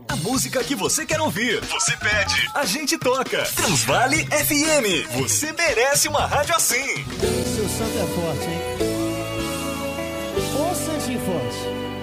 A música que você quer ouvir, você pede, a gente toca. Transvale FM, você merece uma rádio assim. Seu santo é forte, hein? Ô santinho forte.